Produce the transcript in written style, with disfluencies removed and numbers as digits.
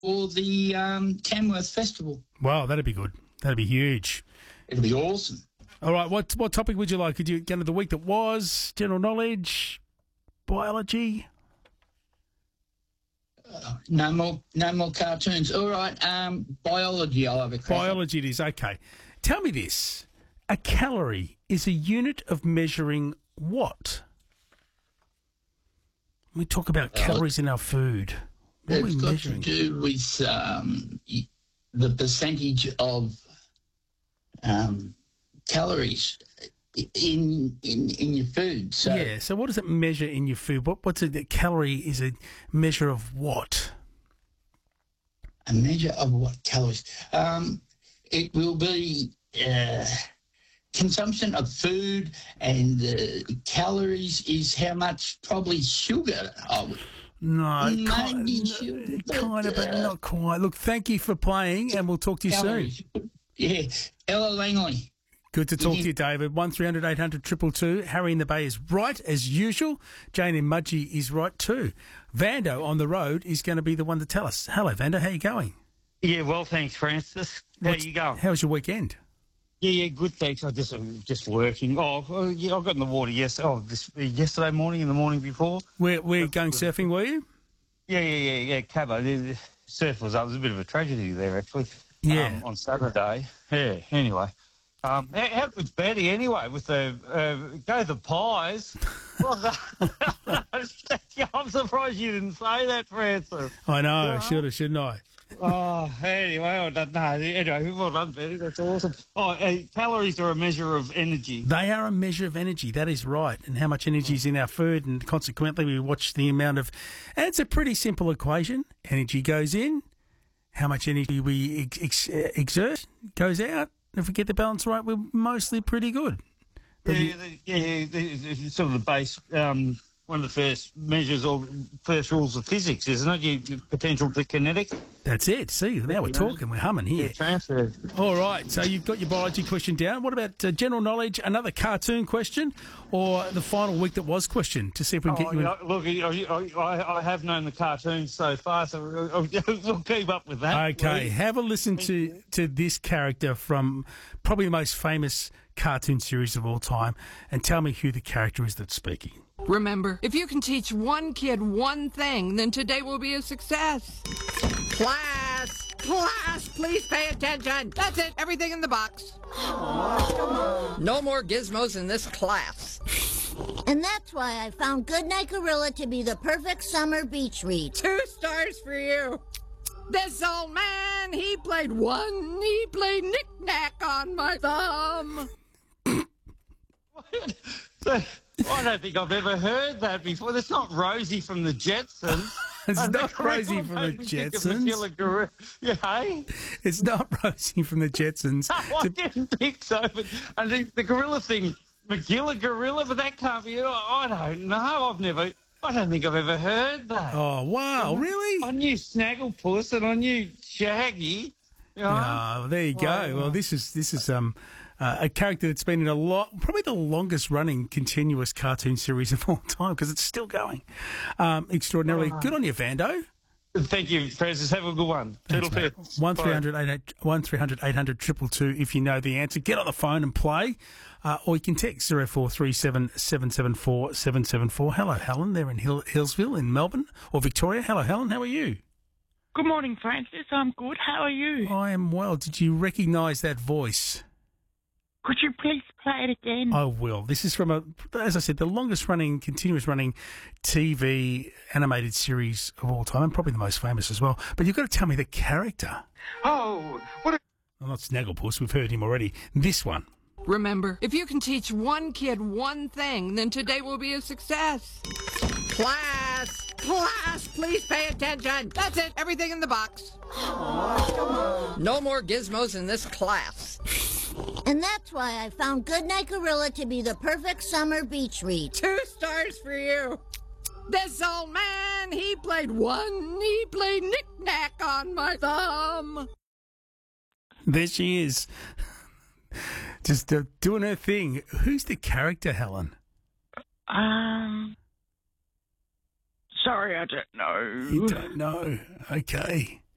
for the Tamworth Festival. Wow, that'd be good. That'd be huge. It'll be awesome. All right, what topic would you like? Could you get into the week that was, general knowledge, biology? No more cartoons. All right, biology I'll have a crack at. Biology it is, okay. Tell me this. A calorie is a unit of measuring what? We talk about calories in our food. What are we It's got measuring? to do with the percentage of calories in your food. So Yeah, so what does it measure in your food? What's a calorie is a measure of what? a measure of what calories? It will be consumption of food, and calories is how much probably sugar. No, Maybe sugar, kind of, but not quite. Look, thank you for playing, and we'll talk to you soon. calories. Yeah, Ella Langley. Good to talk to you, David. 1300 800 222. Harry in the Bay is right, as usual. Jane in Mudgee is right, too. Vando on the road is going to be the one to tell us. Hello, Vando. How you going? Yeah, well, thanks, Francis. How you going? How's your weekend? Yeah, good, thanks. I'm just working. Yeah, I got in the water yesterday morning and the morning before. We're going surfing, were you? Yeah, Cabo. The surf was up. It was a bit of a tragedy there, actually. Yeah. On Saturday. Yeah, anyway. How good's Betty, anyway, with the go the Pies? Well, I'm surprised you didn't say that, Francis. I know. Should have, shouldn't I? Anyway, I don't know. Anyway, well done, Betty. That's awesome. Calories are a measure of energy. They are a measure of energy. That is right. And how much energy is in our food, and consequently we watch the amount of... And it's a pretty simple equation. Energy goes in. How much energy we exert goes out. If we get the balance right, we're mostly pretty good. Sort of the base... one of the first measures or first rules of physics, isn't it? Your potential to kinetic. That's it. See, now we're talking. We're humming here. Yeah, transfer. All right. So you've got your biology question down. What about general knowledge, another cartoon question, or the final week that was question to see if we can get you in? Look, I have known the cartoons so far, so we'll keep up with that. Okay. Have a listen to this character from probably the most famous cartoon series of all time, and tell me who the character is that's speaking. Remember, if you can teach one kid one thing, then today will be a success. Class, please pay attention. That's it, everything in the box. No more gizmos in this class. And that's why I found Goodnight Gorilla to be the perfect summer beach read. 2 stars for you. This old man, he played knick-knack on my thumb. I don't think I've ever heard that before. That's not Rosie from the Jetsons. It's not Rosie from the Jetsons. It's not Rosie from the Jetsons. No, I didn't think so. But I think the gorilla thing, Magilla Gorilla, but that can't be. I don't know. I don't think I've ever heard that. Oh, wow. Really? I knew Snagglepuss and I knew Shaggy. You know? Oh, there you go. Well, this is a character that's been in probably the longest running continuous cartoon series of all time, because it's still going. Extraordinarily good on you, Vando. Thank you, Francis. Have a good one. Thanks, Toodle mate. pip. 1300 800 222 if you know the answer. Get on the phone and play, or you can text 0437 774 774. Hello, Helen. They're in Hillsville in Melbourne or Victoria. Hello, Helen. How are you? Good morning, Francis. I'm good. How are you? I am well. Did you recognise that voice? Could you please play it again? I will. This is from, as I said, the longest running, continuous running TV animated series of all time, and probably the most famous as well. But you've got to tell me the character. Oh, what a... Well, not Snagglepuss. We've heard him already. This one. Remember, if you can teach one kid one thing, then today will be a success. Class, please pay attention. That's it, everything in the box. No more gizmos in this class. And that's why I found Goodnight Gorilla to be the perfect summer beach read. 2 stars for you. This old man, he played knick-knack on my thumb. There she is. Just doing her thing. Who's the character, Helen? Sorry, I don't know. You don't know. Okay.